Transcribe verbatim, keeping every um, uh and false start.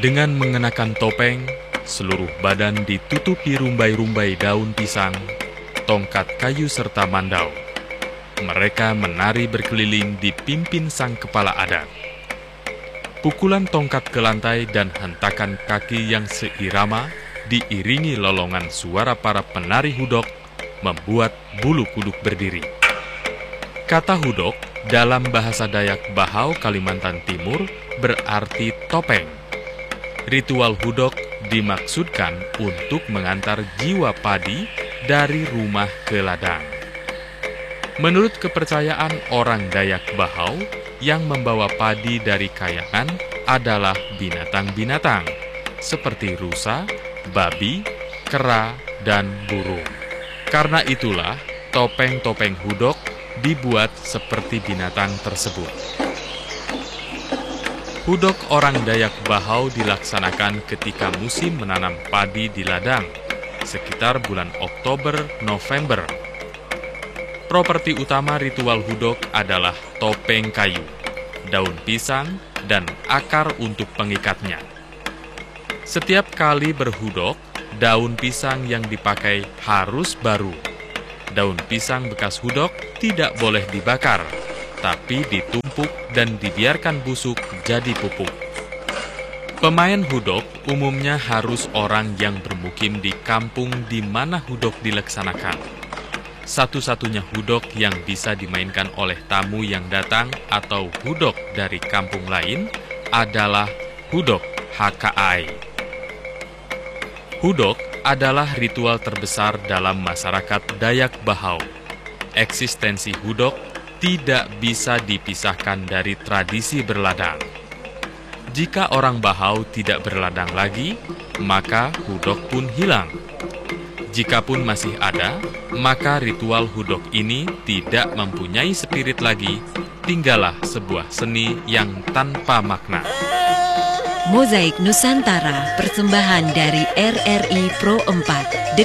Dengan mengenakan topeng, seluruh badan ditutupi rumbai-rumbai daun pisang, tongkat kayu serta mandau. Mereka menari berkeliling dipimpin sang kepala adat. Pukulan tongkat ke lantai dan hentakan kaki yang seirama diiringi lolongan suara para penari hudok membuat bulu kuduk berdiri. Kata hudok dalam bahasa Dayak Bahau Kalimantan Timur berarti topeng. Ritual hudok dimaksudkan untuk mengantar jiwa padi dari rumah ke ladang. Menurut kepercayaan orang Dayak Bahau, yang membawa padi dari kayangan adalah binatang-binatang seperti rusa, babi, kera, dan burung. Karena itulah topeng-topeng hudok dibuat seperti binatang tersebut. Hudok orang Dayak Bahau dilaksanakan ketika musim menanam padi di ladang, sekitar bulan Oktober-November. Properti utama ritual hudok adalah topeng kayu, daun pisang, dan akar untuk pengikatnya. Setiap kali berhudok, daun pisang yang dipakai harus baru. Daun pisang bekas hudok tidak boleh dibakar, tapi ditumpuk dan dibiarkan busuk jadi pupuk. Pemain hudok umumnya harus orang yang bermukim di kampung di mana hudok dilaksanakan. Satu-satunya hudok yang bisa dimainkan oleh tamu yang datang atau hudok dari kampung lain adalah hudok H K A I. Hudok adalah ritual terbesar dalam masyarakat Dayak Bahau. Eksistensi hudok tidak bisa dipisahkan dari tradisi berladang. Jika orang Bahau tidak berladang lagi, maka hudok pun hilang. Jikapun masih ada, maka ritual hudok ini tidak mempunyai spirit lagi, tinggallah sebuah seni yang tanpa makna. Mozaik Nusantara, persembahan dari R R I Pro empat.